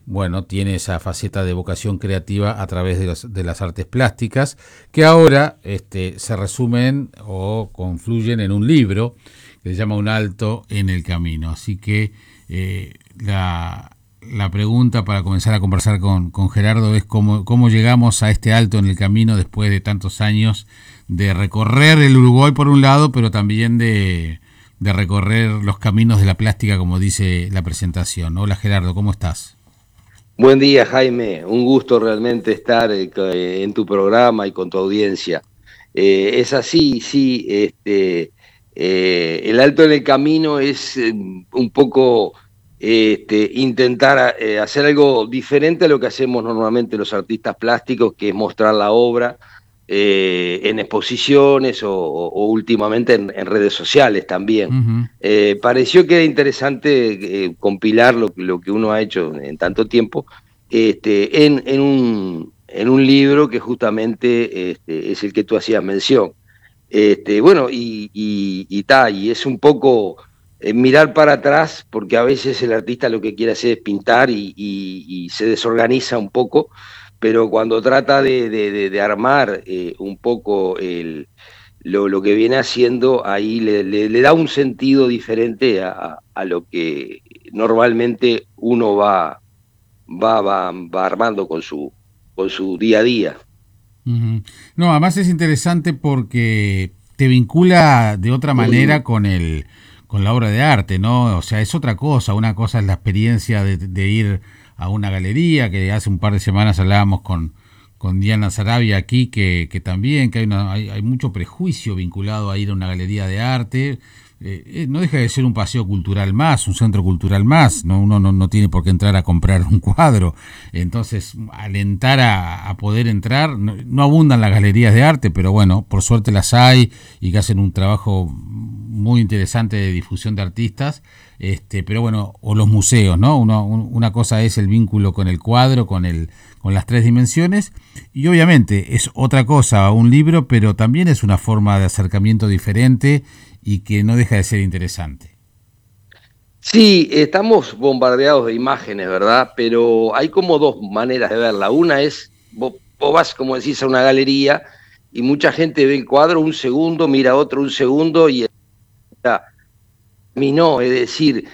bueno, tiene esa faceta de vocación creativa a través de las artes plásticas, que ahora se resumen o confluyen en un libro que se llama Un alto en el camino. Así que la pregunta para comenzar a conversar con Gerardo es cómo llegamos a este alto en el camino después de tantos años de recorrer el Uruguay por un lado, pero también de recorrer los caminos de la plástica, como dice la presentación. Hola Gerardo, ¿cómo estás? Buen día, Jaime. Un gusto realmente estar en tu programa y con tu audiencia. Es así, sí. El alto en el camino es un poco intentar hacer algo diferente a lo que hacemos normalmente los artistas plásticos, que es mostrar la obra en exposiciones o últimamente en redes sociales también. Uh-huh. Pareció que era interesante compilar lo que uno ha hecho en tanto tiempo en un libro que justamente es el que tú hacías mención. Bueno, y es un poco mirar para atrás, porque a veces el artista lo que quiere hacer es pintar y se desorganiza un poco, pero cuando trata de armar un poco lo que viene haciendo, ahí le da un sentido diferente a lo que normalmente uno va armando con su día a día. Uh-huh. No, además es interesante porque te vincula de otra manera con la obra de arte, ¿no? O sea, es otra cosa. Una cosa es la experiencia de ir a una galería, que hace un par de semanas hablábamos con Diana Sarabia aquí, que también que hay mucho prejuicio vinculado a ir a una galería de arte. No deja de ser un paseo cultural más, un centro cultural más, ¿no? Uno no tiene por qué entrar a comprar un cuadro. Entonces, alentar a poder entrar, no abundan las galerías de arte, pero bueno, por suerte las hay y que hacen un trabajo muy interesante de difusión de artistas. Pero bueno, o los museos, ¿no? Una cosa es el vínculo con el cuadro, con las tres dimensiones, y obviamente es otra cosa un libro, pero también es una forma de acercamiento diferente y que no deja de ser interesante. Sí, estamos bombardeados de imágenes, ¿verdad? Pero hay como dos maneras de verla. Una es, vos vas, como decís, a una galería y mucha gente ve el cuadro un segundo, mira otro un segundo y terminó. Es decir,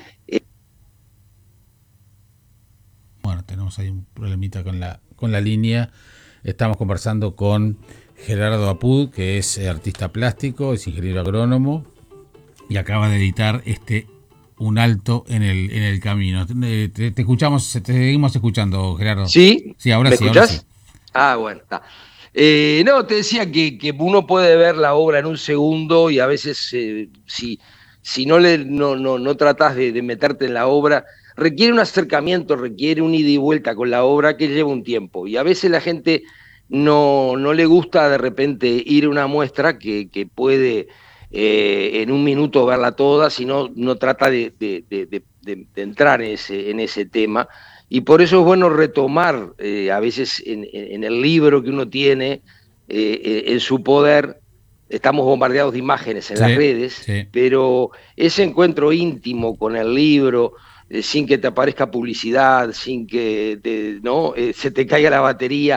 Bueno, tenemos ahí un problemita con la línea. Estamos conversando con Gerardo Apud, que es artista plástico, es ingeniero agrónomo y acaba de editar Un alto en el camino. Te escuchamos, te seguimos escuchando, Gerardo. ¿sí? Sí, ahora ¿Me sí, ahora sí. escuchás? Ah, bueno, está. No, te decía que uno puede ver la obra en un segundo y a veces si no tratás de meterte en la obra, requiere un acercamiento, requiere un ida y vuelta con la obra que lleva un tiempo. Y a veces la gente no le gusta de repente ir a una muestra que puede en un minuto verla toda, sino no trata de entrar en ese tema. Y por eso es bueno retomar a veces en el libro que uno tiene en su poder. Estamos bombardeados de imágenes en las Sí, redes, sí. pero ese encuentro íntimo con el libro, sin que te aparezca publicidad, sin que se te caiga la batería,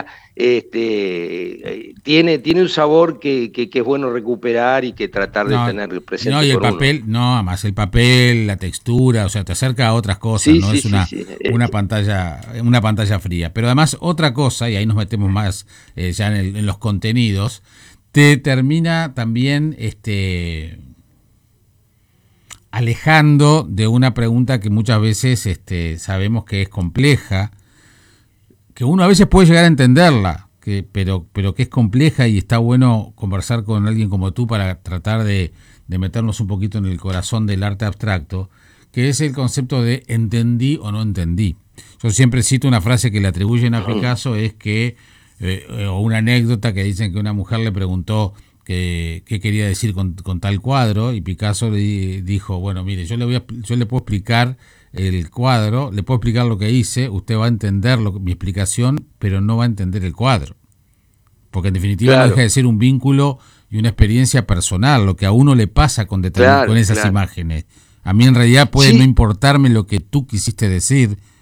tiene un sabor que es bueno recuperar y que tratar de No, tener no, presente y el con uno. papel, no, además el papel, la textura, o sea, te acerca a otras cosas, Sí, no sí, es sí, sí. una pantalla fría. Pero además otra cosa, y ahí nos metemos más ya en los contenidos, te termina también alejando de una pregunta que muchas veces sabemos que es compleja, que uno a veces puede llegar a entenderla, pero que es compleja y está bueno conversar con alguien como tú para tratar de meternos un poquito en el corazón del arte abstracto, que es el concepto de entendí o no entendí. Yo siempre cito una frase que le atribuyen a Picasso, es que, o una anécdota que dicen que una mujer le preguntó qué quería decir con tal cuadro, y Picasso le dijo, bueno, mire, yo le puedo explicar el cuadro, le puedo explicar lo que hice, usted va a entender mi explicación, pero no va a entender el cuadro. Porque en definitiva no deja Claro, de ser un vínculo y una experiencia personal, lo que a uno le pasa con claro, esas claro. imágenes. A mí en realidad puede no Sí, importarme lo que tú quisiste decir,